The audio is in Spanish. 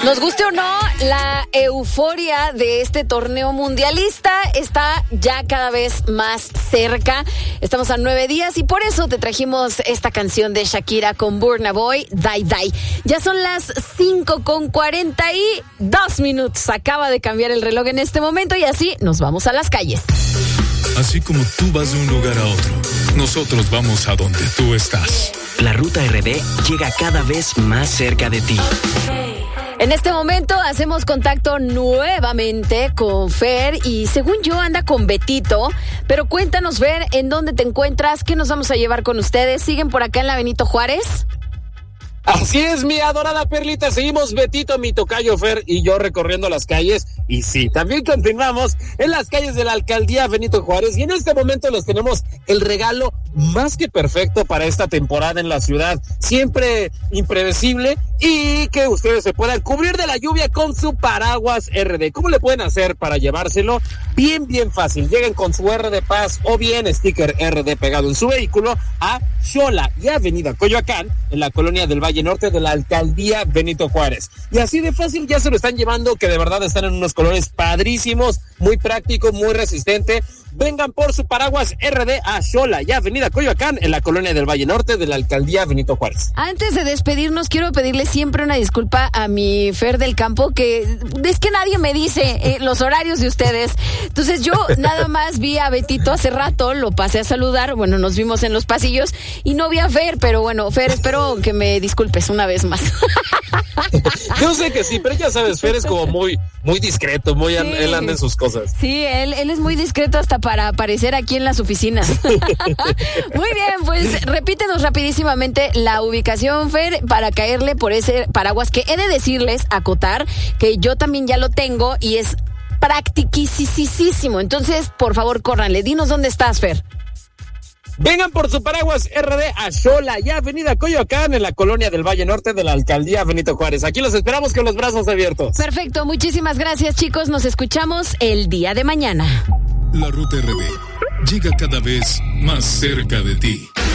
Nos guste o no, la euforia de este torneo mundialista está ya cada vez más cerca. Estamos a 9 días y por eso te trajimos esta canción de Shakira con Burna Boy, Die Die. Ya son las 5:42. Acaba de cambiar el reloj en este momento y así nos vamos a las calles. Así como tú vas de un lugar a otro, nosotros vamos a donde tú estás. La Ruta RD llega cada vez más cerca de ti. En este momento hacemos contacto nuevamente con Fer y según yo anda con Betito, pero cuéntanos, Fer, ¿en dónde te encuentras? ¿Qué nos vamos a llevar con ustedes? ¿Siguen por acá en la Benito Juárez? Así es, mi adorada Perlita, seguimos Betito, mi tocayo Fer y yo recorriendo las calles, y sí, también continuamos en las calles de la Alcaldía Benito Juárez, y en este momento les tenemos el regalo más que perfecto para esta temporada en la ciudad, siempre imprevisible, y que ustedes se puedan cubrir de la lluvia con su paraguas RD. ¿Cómo le pueden hacer para llevárselo? Bien fácil, lleguen con su RD Paz o bien sticker RD pegado en su vehículo a Xola y Avenida Coyoacán, en la colonia del Valle Norte de la Alcaldía Benito Juárez. Y así de fácil ya se lo están llevando, que de verdad están en unos colores padrísimos, muy práctico, muy resistente. Vengan por su paraguas RD a Xola y Avenida Coyoacán, en la colonia del Valle Norte de la Alcaldía Benito Juárez. Antes de despedirnos, quiero pedirle siempre una disculpa a mi Fer del Campo, que es que nadie me dice los horarios de ustedes. Entonces yo nada más vi a Betito hace rato, lo pasé a saludar, bueno, nos vimos en los pasillos y no vi a Fer, pero bueno, Fer, espero que me disculpes una vez más. Yo sé que sí, pero ya sabes, Fer es como muy discreto, sí. Él anda en sus cosas. Sí, él es muy discreto hasta para aparecer aquí en las oficinas. Muy bien, pues repítenos rapidísimamente la ubicación, Fer, para caerle por ese paraguas que he de decirles, acotar, que yo también ya lo tengo y es practiquisísimo. Entonces, por favor, córranle. Dinos dónde estás, Fer. Vengan por su paraguas RD a Xola y Avenida Coyoacán, en la colonia del Valle Norte de la Alcaldía Benito Juárez. Aquí los esperamos con los brazos abiertos. Perfecto, muchísimas gracias, chicos. Nos escuchamos el día de mañana. La Ruta RD llega cada vez más cerca de ti.